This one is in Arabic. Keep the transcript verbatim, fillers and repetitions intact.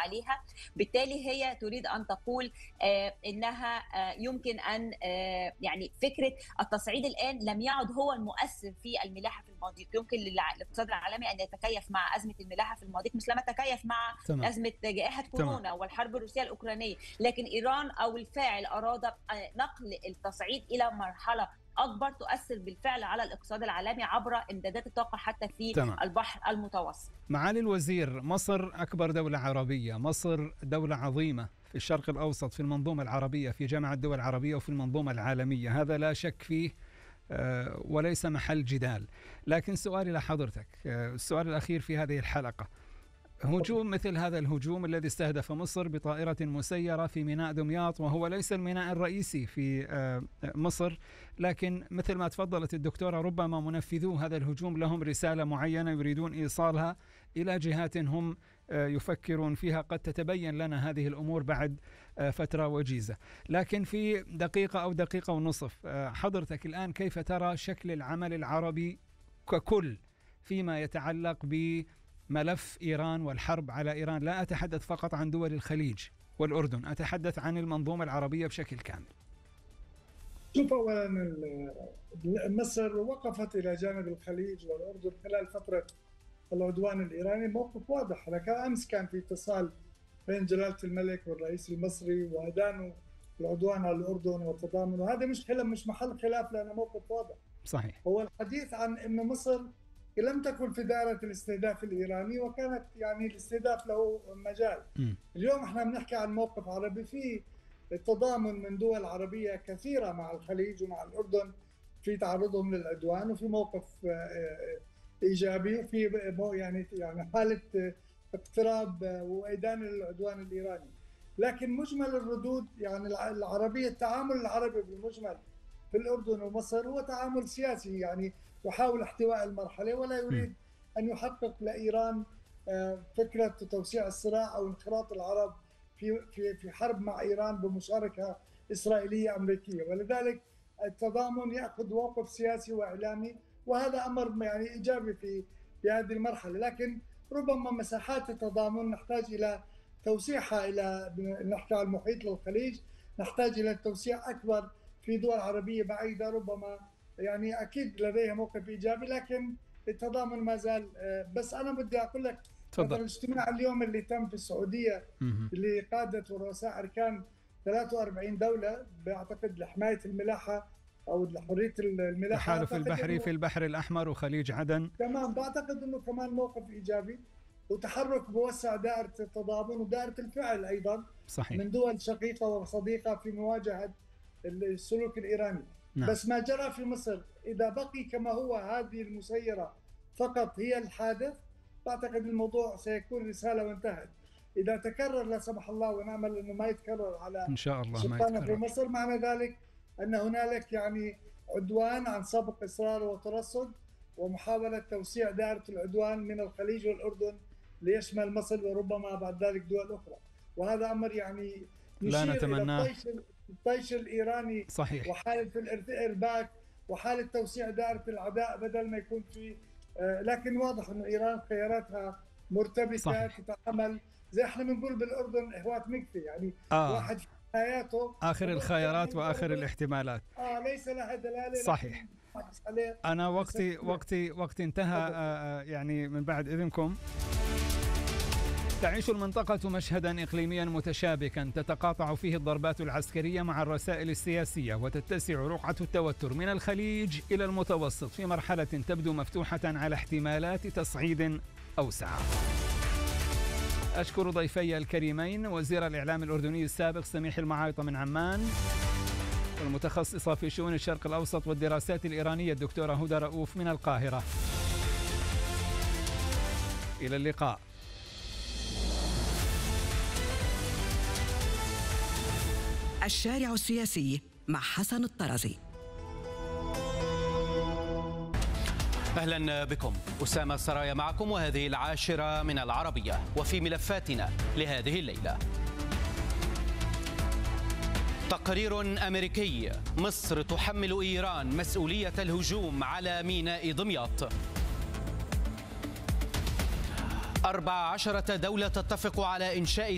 عليها. بالتالي هي تريد أن تقول إنها يمكن أن يعني فكرة التصعيد الآن لم يعد هو المؤثر في الملاحة في المضيق. يمكن للاقتصاد العالمي أن يتكيف مع أزمة الملاحة في المضيق مثلما تكيف مع تمام. أزمة جائحة كورونا تمام. والحرب الروسية الأوكرانية، لكن إيران أو الفاعل أراد نقل التصعيد إلى مرحلة أكبر تؤثر بالفعل على الاقتصاد العالمي عبر إمدادات الطاقة حتى في تمام. البحر المتوسط. معالي الوزير، مصر أكبر دولة عربية، مصر دولة عظيمة في الشرق الأوسط، في المنظومة العربية، في جامعة الدول العربية وفي المنظومة العالمية، هذا لا شك فيه وليس محل جدال. لكن سؤالي لحضرتك، السؤال الأخير في هذه الحلقة، هجوم مثل هذا الهجوم الذي استهدف مصر بطائرة مسيرة في ميناء دمياط، وهو ليس الميناء الرئيسي في مصر، لكن مثل ما تفضلت الدكتورة ربما منفذو هذا الهجوم لهم رسالة معينة يريدون إيصالها إلى جهات هم يفكرون فيها. قد تتبين لنا هذه الأمور بعد فترة وجيزة، لكن في دقيقة أو دقيقة ونصف، حضرتك الآن كيف ترى شكل العمل العربي ككل فيما يتعلق ب ملف إيران والحرب على إيران؟ لا أتحدث فقط عن دول الخليج والأردن، أتحدث عن المنظومة العربية بشكل كامل. شوف، أولا مصر وقفت إلى جانب الخليج والأردن خلال فترة العدوان الإيراني موقف واضح. لكن أمس كان في اتصال بين جلالة الملك والرئيس المصري وأدانوا العدوان على الأردن والتضامن، وهذا مش مش محل خلاف لأنه موقف واضح. صحيح. هو الحديث عن أن مصر لم تكن في دائرة الاستهداف الإيراني، وكانت يعني الاستهداف له مجال. م. اليوم احنا بنحكي عن موقف عربي في التضامن من دول عربية كثيرة مع الخليج ومع الأردن في تعرضهم للعدوان، وفي موقف إيجابي، وفي يعني يعني حالة اقتراب وإدانة للعدوان الإيراني. لكن مجمل الردود يعني العربية، التعامل العربي بالمجمل في الأردن ومصر هو تعامل سياسي، يعني يحاول احتواء المرحلة ولا يريد أن يحقق لإيران فكرة توسيع الصراع أو انخراط العرب في في في حرب مع إيران بمشاركة إسرائيلية أمريكية. ولذلك التضامن يأخذ موقف سياسي وإعلامي، وهذا أمر يعني إيجابي في في هذه المرحلة. لكن ربما مساحات التضامن نحتاج إلى توسيعها، إلى نحكي عن المحيط للخليج، نحتاج إلى توسيع أكبر في دول عربية بعيدة ربما يعني أكيد لديها موقف إيجابي، لكن التضامن ما زال. بس أنا بدي أقول لك مثلا الاجتماع اليوم اللي تم في السعودية اللي قادته ورؤساء أركان ثلاثة وأربعين دولة بعتقد لحماية الملاحة أو حرية الملاحة، التحالف البحري في البحر الأحمر وخليج عدن، تمام. بعتقد أنه كمان موقف إيجابي وتحرك بوسع دائرة التضامن ودائرة الفعل أيضا. صحيح. من دول شقيقة وصديقة في مواجهة السلوك الإيراني. نعم. بس ما جرى في مصر إذا بقي كما هو، هذه المسيرة فقط هي الحادث، بعتقد الموضوع سيكون رسالة وانتهت. إذا تكرر لا سمح الله، ونعمل أنه ما يتكرر على إن شاء الله ما يتكرر في مصر، معنى ذلك أن هنالك يعني عدوان عن سبق إصرار وترصد ومحاولة توسيع دائرة العدوان من الخليج والأردن ليشمل مصر وربما بعد ذلك دول أخرى. وهذا أمر يعني لا نتمناه. الطيش الإيراني. صحيح. وحالة الإرباك وحالة توسيع دائرة العداء بدل ما يكون في آه لكن واضح أن إيران خياراتها مرتبطة. صحيح. تتعامل زي احنا بنقول بالأردن هواة مكفي، يعني آه. واحد في حياته آخر الخيارات وآخر الاحتمالات. آه ليس لها دلالة. صحيح. أنا وقتي وقتي وقتي انتهى، آه يعني من بعد إذنكم. تعيش المنطقة مشهدا إقليميا متشابكا تتقاطع فيه الضربات العسكرية مع الرسائل السياسية، وتتسع رقعة التوتر من الخليج إلى المتوسط في مرحلة تبدو مفتوحة على احتمالات تصعيد أوسع. أشكر ضيفي الكريمين، وزير الإعلام الأردني السابق سميح المعايطة من عمان، والمتخصصة في شؤون الشرق الأوسط والدراسات الإيرانية الدكتورة هدى رؤوف من القاهرة. إلى اللقاء. الشارع السياسي مع حسن الطرزي. أهلا بكم، أسامة السرايا معكم، وهذه العاشرة من العربية. وفي ملفاتنا لهذه الليلة: تقرير أمريكي: مصر تحمل إيران مسؤولية الهجوم على ميناء دمياط. أربع عشرة دولة تتفق على إنشاء